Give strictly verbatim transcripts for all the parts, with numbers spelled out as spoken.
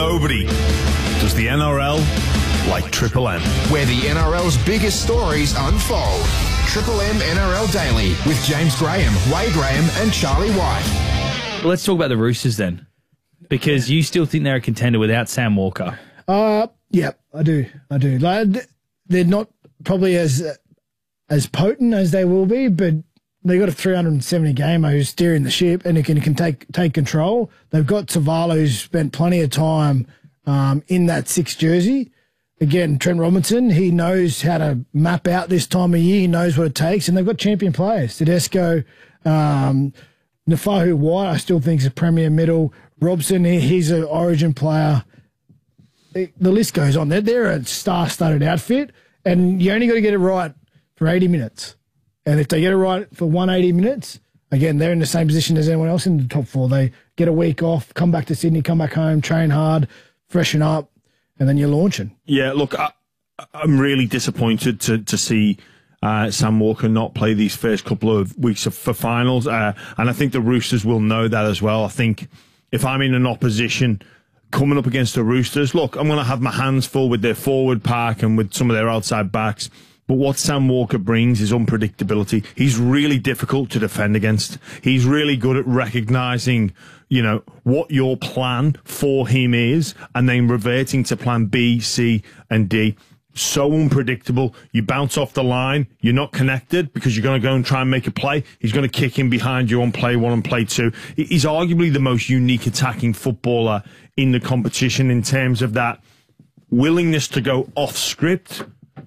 Nobody does the N R L like Triple M, where the N R L's biggest stories unfold. Triple M N R L Daily with James Graham, Wade Graham and Charlie White. Well, let's talk about the Roosters then, because you still think they're a contender without Sam Walker. Uh, yeah, I do. I do. Like, they're not probably as uh, as potent as they will be, but they got a three hundred seventy gamer who's steering the ship and who can, can take take control. They've got Tavalla, who's spent plenty of time um, in that six jersey. Again, Trent Robinson, he knows how to map out this time of year. He knows what it takes, and they've got champion players. Tedesco, um, Nafahu White, I still think is a premier middle. Robson, he, he's an origin player. The list goes on. They're, they're a star-studded outfit, and you only got to get it right for eighty minutes. And if they get it right for one hundred eighty minutes, again, they're in the same position as anyone else in the top four. They get a week off, come back to Sydney, come back home, train hard, freshen up, and then you're launching. Yeah, look, I, I'm really disappointed to to see uh, Sam Walker not play these first couple of weeks of, for finals, uh, and I think the Roosters will know that as well. I think if I'm in an opposition coming up against the Roosters, look, I'm going to have my hands full with their forward pack and with some of their outside backs. But what Sam Walker brings is unpredictability. He's really difficult to defend against. He's really good at recognising, you know, what your plan for him is and then reverting to plan B, C and D. So unpredictable. You bounce off the line. You're not connected because you're going to go and try and make a play. He's going to kick in behind you on play one and play two. He's arguably the most unique attacking footballer in the competition in terms of that willingness to go off script.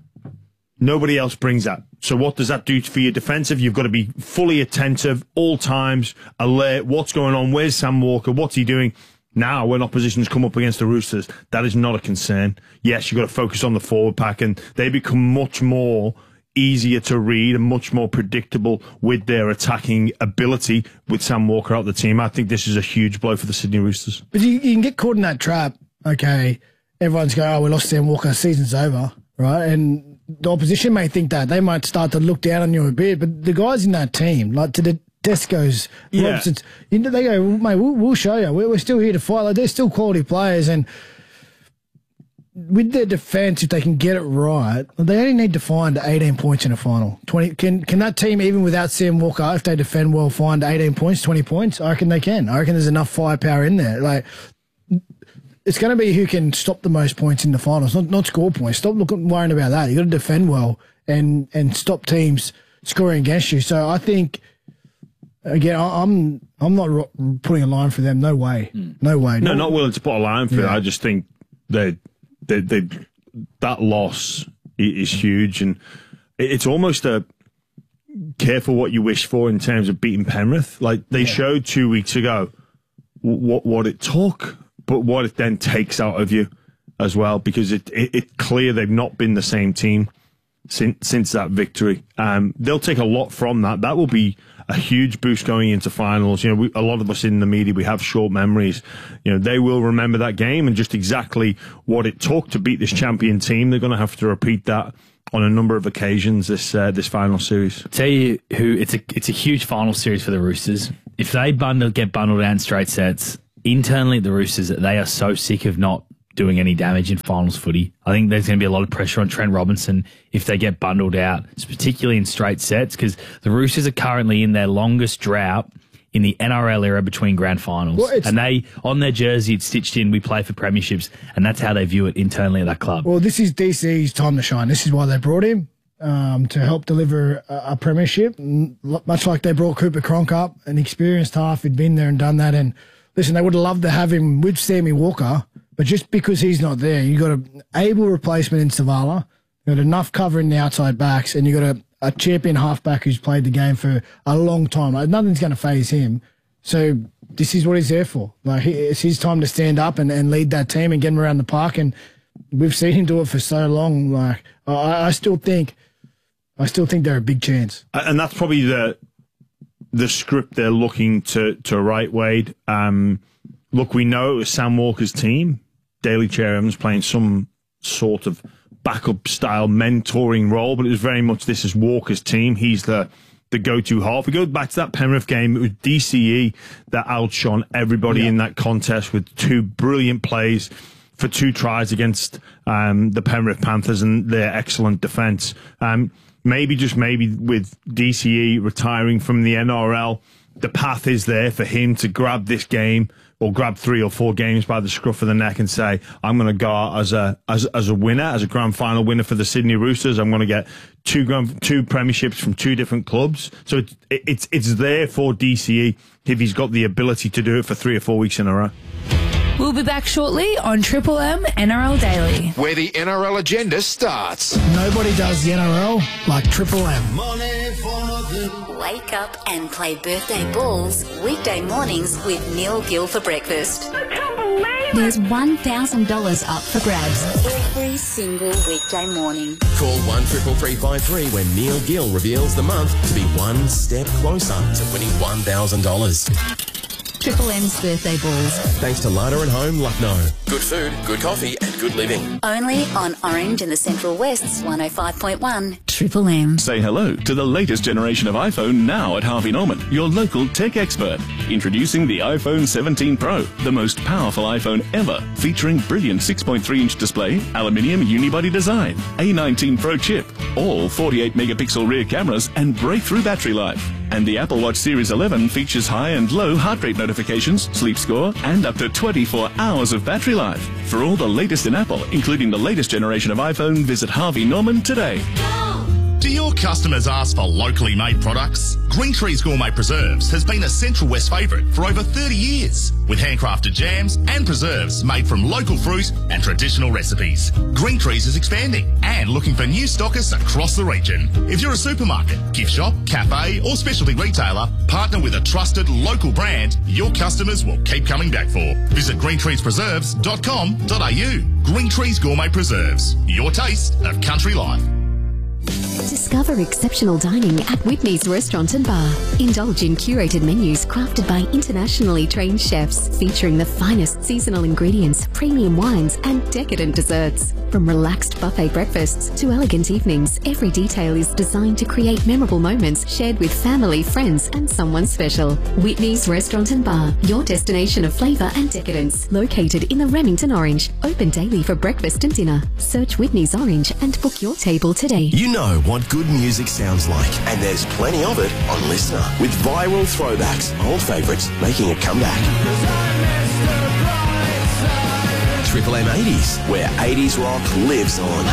Nobody else brings that. So what does that do for your defensive? You've got to be fully attentive, all times, alert. What's going on? Where's Sam Walker? What's he doing? Now, when oppositions come up against the Roosters, that is not a concern. Yes, you've got to focus on the forward pack, and they become much more easier to read and much more predictable with their attacking ability with Sam Walker out of the team. I think this is a huge blow for the Sydney Roosters. But you, you can get caught in that trap. Okay, everyone's going, oh, we lost Sam Walker, season's over, right? And the opposition may think that. They might start to look down on you a bit, but the guys in that team, like to the Tesco's, yeah. Robsons, you know, they go, mate, we'll, we'll show you. We're, we're still here to fight. Like, they're still quality players, and with their defence, if they can get it right, they only need to find eighteen points in a final. twenty Can can that team, even without Sam Walker, if they defend well, find eighteen points, twenty points? I reckon they can. I reckon there's enough firepower in there. Like, it's going to be who can stop the most points in the finals, not not score points. Stop looking worrying about that. You got to defend well and and stop teams scoring against you. So I think. Again, I'm I'm not putting a line for them. No way, no way. No, no not willing to put a line for yeah. it. I just think they, they, they, that loss is huge, and it's almost a careful what you wish for in terms of beating Penrith. Like they yeah. showed two weeks ago what what it took, but what it then takes out of you as well, because it, it it's clear they've not been the same team since since that victory. Um, they'll take a lot from that. That will be a huge boost going into finals. You know, we, a lot of us in the media, we have short memories. You know, they will remember that game and just exactly what it took to beat this champion team. They're going to have to repeat that on a number of occasions this uh, this final series. I'll tell you who, it's a it's a huge final series for the Roosters. If they bundle get bundled out in straight sets, internally at the Roosters, they are so sick of not doing any damage in finals footy. I think there's going to be a lot of pressure on Trent Robinson if they get bundled out, particularly in straight sets, because the Roosters are currently in their longest drought in the N R L era between grand finals. Well, and they, on their jersey, it's stitched in, we play for premierships, and that's how they view it internally at that club. Well, this is D C's time to shine. This is why they brought him, um, to help deliver a, a premiership, much like they brought Cooper Cronk up, an experienced half who'd been there and done that. And listen, they would have loved to have him with Sammy Walker, but just because he's not there, you got an able replacement in Savala, you got enough cover in the outside backs, and you got a, a champion halfback who's played the game for a long time. Like, nothing's going to faze him. So this is what he's there for. Like, he, it's his time to stand up and, and lead that team and get him around the park. And we've seen him do it for so long. Like, I, I still think, I still think they're a big chance. And that's probably the the script they're looking to to write, Wade. Um, look, we know it was Sam Walker's team. Daly Cherham's playing some sort of backup style mentoring role, but it was very much this is Walker's team. He's the the the go-to half. We go back to that Penrith game. It was D C E that outshone everybody yeah. in that contest with two brilliant plays for two tries against um, the Penrith Panthers and their excellent defence. Um, maybe, just maybe, with D C E retiring from the N R L, the path is there for him to grab this game or grab three or four games by the scruff of the neck and say, I'm going to go out as a as, as a winner, as a grand final winner for the Sydney Roosters. I'm going to get two grand, two premierships from two different clubs. So it's, it's, it's there for D C E if he's got the ability to do it for three or four weeks in a row. We'll be back shortly on Triple M N R L Daily, where the N R L agenda starts. Nobody does the N R L like Triple M. Wake up and play birthday balls weekday mornings with Neil Gill for breakfast. There's one thousand dollars up for grabs every single weekday morning. Call one triple three five three when Neil Gill reveals the month to be one step closer to winning one thousand dollars. Triple M's birthday balls. Thanks to Lada and Home, Lucknow. Good food, good coffee and good living. Only on Orange and the Central West's one oh five point one. Triple M. Say hello to the latest generation of iPhone now at Harvey Norman, your local tech expert. Introducing the iPhone seventeen Pro, the most powerful iPhone ever, featuring brilliant six point three inch display, aluminium unibody design, A nineteen Pro chip, all forty-eight megapixel rear cameras and breakthrough battery life. And the Apple Watch Series eleven features high and low heart rate notifications, sleep score, and up to twenty-four hours of battery life. For all the latest in Apple, including the latest generation of iPhone, visit Harvey Norman today. Do your customers ask for locally made products? Green Trees Gourmet Preserves has been a Central West favourite for over thirty years, with handcrafted jams and preserves made from local fruit and traditional recipes. Green Trees is expanding and looking for new stockists across the region. If you're a supermarket, gift shop, cafe or specialty retailer, partner with a trusted local brand your customers will keep coming back for. Visit green trees preserves dot com dot a u. Green Trees Gourmet Preserves, your taste of country life. Discover exceptional dining at Whitney's Restaurant and Bar. Indulge in curated menus crafted by internationally trained chefs, featuring the finest seasonal ingredients, premium wines, and decadent desserts. From relaxed buffet breakfasts to elegant evenings, every detail is designed to create memorable moments shared with family, friends, and someone special. Whitney's Restaurant and Bar, your destination of flavour and decadence. Located in the Remington Orange. Open daily for breakfast and dinner. Search Whitney's Orange and book your table today. You know what good music sounds like, and there's plenty of it on Listener, with viral throwbacks, old favourites making a comeback. Triple M eighties, where eighties rock lives on.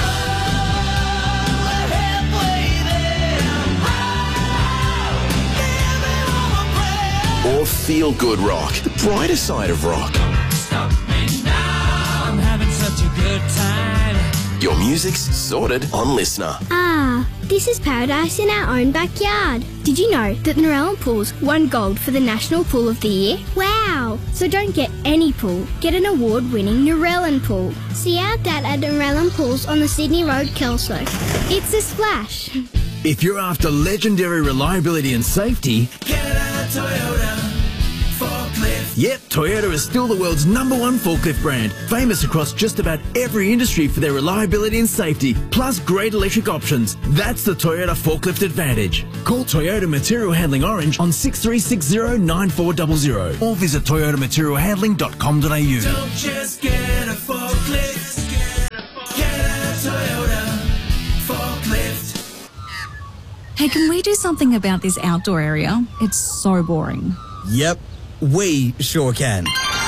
Or feel good rock, the brighter side of rock. Stop me now, I'm having such a good time. Your music's sorted on Listener. Ah, this is paradise in our own backyard. Did you know that the Narellan Pools won gold for the National Pool of the Year? Wow! So don't get any pool, get an award-winning Narellan Pool. See our dad at Narellan Pools on the Sydney Road, Kelso. It's a splash. If you're after legendary reliability and safety, get a Toyota forklift. Yep, Toyota is still the world's number one forklift brand, famous across just about every industry for their reliability and safety, plus great electric options. That's the Toyota Forklift Advantage. Call Toyota Material Handling Orange on six three six zero nine four zero zero or visit toyota material handling dot com dot a u. Don't just get a forklift, get a Toyota forklift. Hey, can we do something about this outdoor area? It's so boring. Yep. We sure can.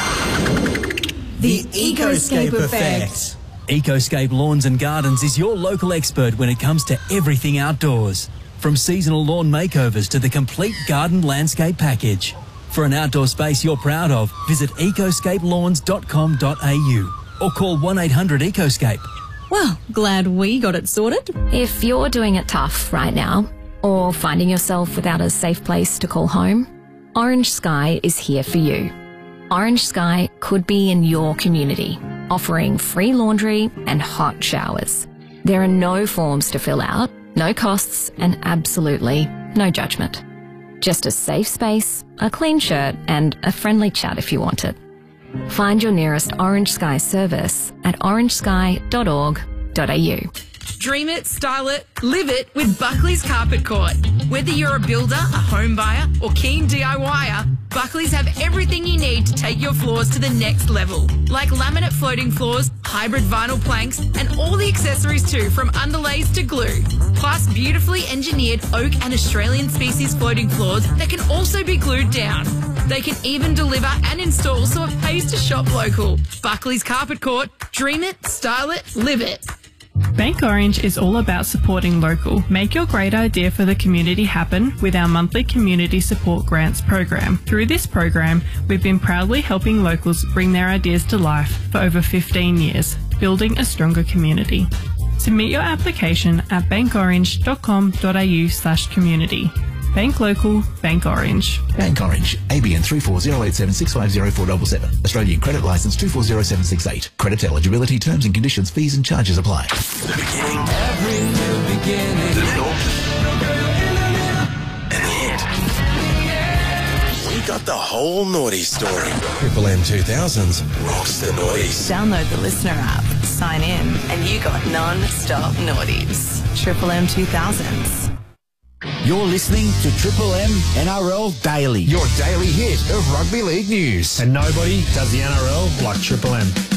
The Ecoscape Effect. Ecoscape Lawns and Gardens is your local expert when it comes to everything outdoors. From seasonal lawn makeovers to the complete garden landscape package. For an outdoor space you're proud of, visit ecoscape lawns dot com dot a u or call one eight hundred ecoscape. Well, glad we got it sorted. If you're doing it tough right now, or finding yourself without a safe place to call home, Orange Sky is here for you. Orange Sky could be in your community, offering free laundry and hot showers. There are no forms to fill out, no costs, and absolutely no judgment. Just a safe space, a clean shirt, and a friendly chat if you want it. Find your nearest Orange Sky service at orange sky dot org dot a u. Dream it, style it, live it with Buckley's Carpet Court. Whether you're a builder, a home buyer, or keen DIYer, Buckley's have everything you need to take your floors to the next level. Like laminate floating floors, hybrid vinyl planks, and all the accessories too, from underlays to glue. Plus beautifully engineered oak and Australian species floating floors that can also be glued down. They can even deliver and install so it pays to shop local. Buckley's Carpet Court. Dream it, style it, live it. Bank Orange is all about supporting local. Make your great idea for the community happen with our monthly Community Support Grants program. Through this program, we've been proudly helping locals bring their ideas to life for over fifteen years, building a stronger community. Submit your application at bankorange.com.au slash community. Bank local, Bank Orange. Bank Orange, A B N three four zero eight seven six five zero four seven seven. Australian Credit Licence two four zero seven six eight. Credit eligibility, terms and conditions, fees and charges apply. The beginning. Every new beginning. The middle. And the end. We got the whole naughty story. Triple M two thousands rocks the noughties. Download the Listener app, sign in, and you got non-stop naughties. Triple M two thousands. You're listening to Triple M N R L Daily. Your daily hit of rugby league news. And nobody does the N R L like Triple M.